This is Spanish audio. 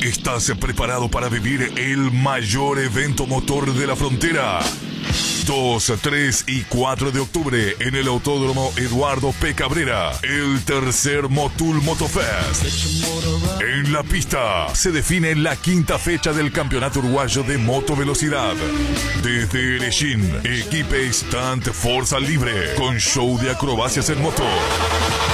¿Estás preparado para vivir el mayor evento motor de la frontera? 2, 3 y 4 de octubre en el Autódromo Eduardo P. Cabrera, el tercer Motul Motofest. En la pista se define la quinta fecha del Campeonato Uruguayo de Motovelocidad. Desde Erechín, equipe Stunt Fuerza Libre con show de acrobacias en moto.